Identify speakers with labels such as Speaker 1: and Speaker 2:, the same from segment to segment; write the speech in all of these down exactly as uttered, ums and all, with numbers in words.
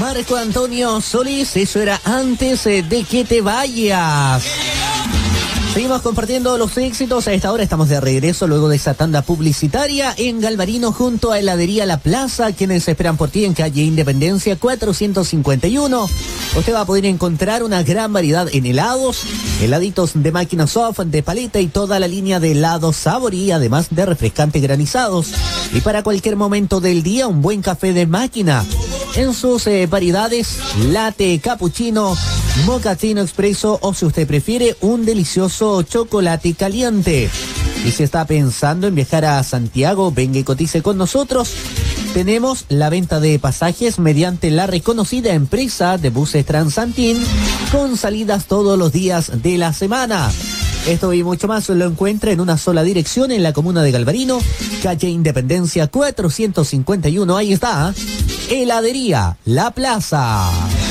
Speaker 1: Marco Antonio Solís, eso era antes de que te vayas. Seguimos compartiendo los éxitos. A esta hora estamos de regreso luego de esa tanda publicitaria en Galvarino junto a Heladería La Plaza, quienes esperan por ti en calle Independencia cuatrocientos cincuenta y uno. Usted va a poder encontrar una gran variedad en helados, heladitos de máquina soft, de paleta y toda la línea de helados Saborí, además de refrescantes granizados. Y para cualquier momento del día, un buen café de máquina. En sus eh, variedades, latte, cappuccino, mochaccino expreso o, si usted prefiere, un delicioso chocolate caliente. Y si está pensando en viajar a Santiago, venga y cotice con nosotros. Tenemos la venta de pasajes mediante la reconocida empresa de buses Transantín, con salidas todos los días de la semana. Esto y mucho más lo encuentra en una sola dirección en la comuna de Galvarino, calle Independencia cuatrocientos cincuenta y uno. Ahí está, Heladería La Plaza.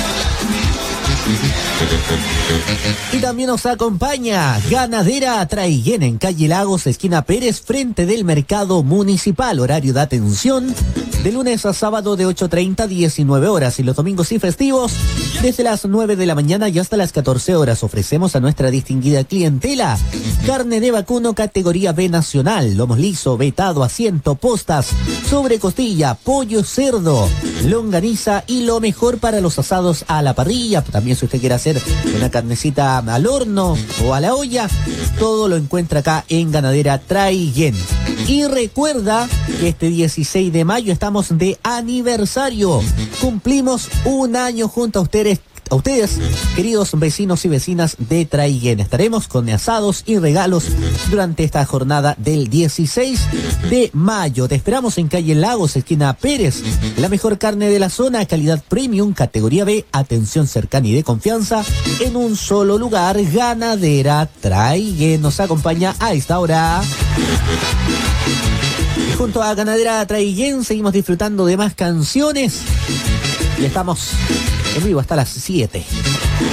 Speaker 1: Y también nos acompaña Ganadera Traiguén en calle Lagos, esquina Pérez, frente del mercado municipal. Horario de atención de lunes a sábado de ocho treinta a diecinueve horas y los domingos y festivos desde las nueve de la mañana y hasta las catorce horas. Ofrecemos a nuestra distinguida clientela carne de vacuno categoría B nacional, lomo liso, vetado, asiento, postas, sobrecostilla, pollo, cerdo, longaniza y lo mejor para los asados a la parrilla. También si usted quiere hacer una carnecita al horno o a la olla, todo lo encuentra acá en Ganadera Traiguén. Y recuerda que este dieciséis de mayo estamos de aniversario. Cumplimos un año junto a ustedes, a ustedes, queridos vecinos y vecinas de Traiguén. Estaremos con asados y regalos durante esta jornada del dieciséis de mayo. Te esperamos en calle Lagos, esquina Pérez. La mejor carne de la zona, calidad premium, categoría B, atención cercana y de confianza, en un solo lugar. Ganadera Traiguén nos acompaña a esta hora. Y junto a Ganadera Traiguén seguimos disfrutando de más canciones. Y estamos en vivo hasta las siete.